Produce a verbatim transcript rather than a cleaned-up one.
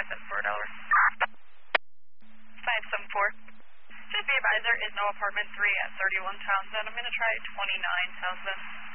seven four Delaware. five seven four. Just be advisor is no apartment three at thirty-one Townsend. I'm going to try twenty-nine Townsend.